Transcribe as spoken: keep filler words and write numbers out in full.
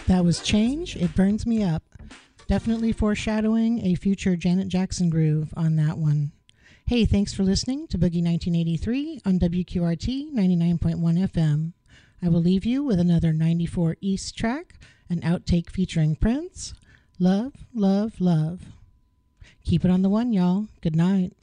That was Change, It Burns Me Up. Definitely foreshadowing a future Janet Jackson groove on that one. Hey, thanks for listening to Boogie nineteen eighty-three on W Q R T ninety-nine point one F M. I will leave you with another ninety-four East track, an outtake featuring Prince. Love, love, love. Keep it on the one, y'all. Good night.